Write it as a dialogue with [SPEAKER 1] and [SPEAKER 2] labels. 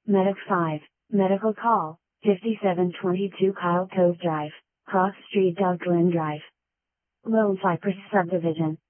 [SPEAKER 1] Medic 5, medical call, 5722 Kyle Cove Drive, Cross Street, Glen Drive. Lone Cypress Subdivision.